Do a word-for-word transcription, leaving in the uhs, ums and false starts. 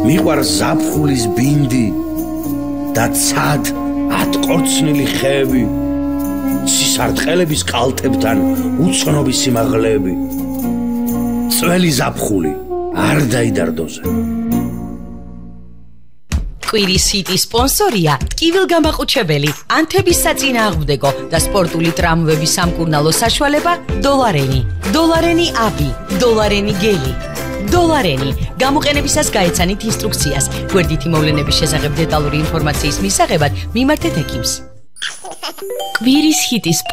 მიყვარს ზაფხულის ბინდი და ცად ატყორცნილი ხეები, სისარტყელების კალთებთან უცნობის სიმაღლეები. წველი ზაფხული არ დაიდარდოზე. კვირის ჰიტი სპონსორია ტკივილგამაყუჩებელი, ანთების საწინააღმდეგო და სპორტული ტრამვების სამკურნალო საშუალება დოლარენი, დოლარენი აბი, დოლარენი გელი. დოლარენი. გამოყენებისას გაეცანით ინსტრუქციას. გვერდითი მოვლენების შესახებ დეტალური ინფორმაციის მისაღებად მიმართეთ ექიმს. კვირის ჰიტის